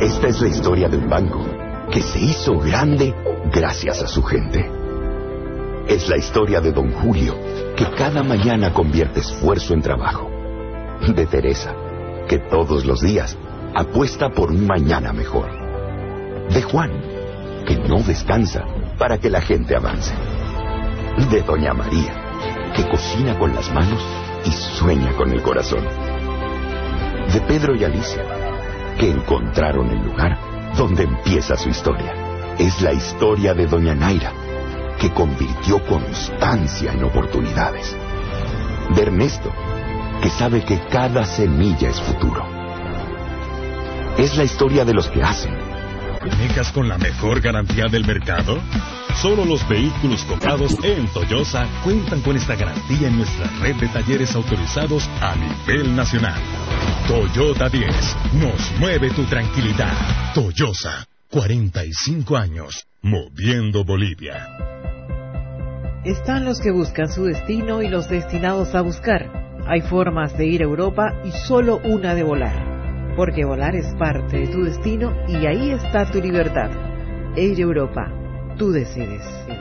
Esta es la historia de un banco que se hizo grande gracias a su gente. Es la historia de Don Julio, que cada mañana convierte esfuerzo en trabajo. De Teresa, que todos los días apuesta por un mañana mejor. De Juan, que no descansa para que la gente avance. De Doña María, que cocina con las manos y sueña con el corazón. De Pedro y Alicia, que encontraron el lugar donde empieza su historia. Es la historia de Doña Naira, que convirtió constancia en oportunidades. De Ernesto, que sabe que cada semilla es futuro. Es la historia de los que hacen. ¿Únicas con la mejor garantía del mercado? Solo los vehículos comprados en Toyosa cuentan con esta garantía en nuestra red de talleres autorizados a nivel nacional. Toyota 10, nos mueve tu tranquilidad. Toyosa, 45 años, moviendo Bolivia. Están los que buscan su destino y los destinados a buscar. Hay formas de ir a Europa y solo una de volar. Porque volar es parte de tu destino y ahí está tu libertad. Air Europa, tú decides.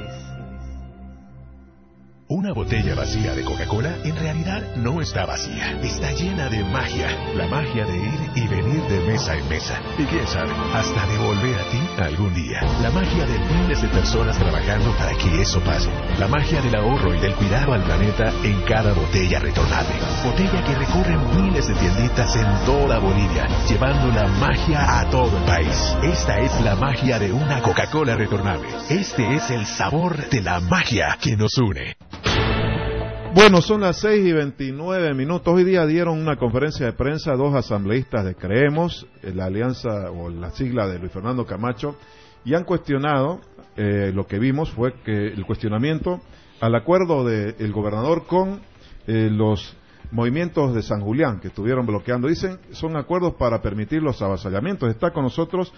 Una botella vacía de Coca-Cola en realidad no está vacía, está llena de magia. La magia de ir y venir de mesa en mesa. Y quién sabe, hasta de volver a ti algún día. La magia de miles de personas trabajando para que eso pase. La magia del ahorro y del cuidado al planeta en cada botella retornable. Botella que recorre miles de tienditas en toda Bolivia, llevando la magia a todo el país. Esta es la magia de una Coca-Cola retornable. Este es el sabor de la magia que nos une. Bueno, son las 6:29. Hoy día dieron una conferencia de prensa dos asambleístas de Creemos, la alianza o la sigla de Luis Fernando Camacho, y han cuestionado, lo que vimos fue que el cuestionamiento al acuerdo del gobernador con los movimientos de San Julián que estuvieron bloqueando. Dicen, son acuerdos para permitir los avasallamientos. Está con nosotros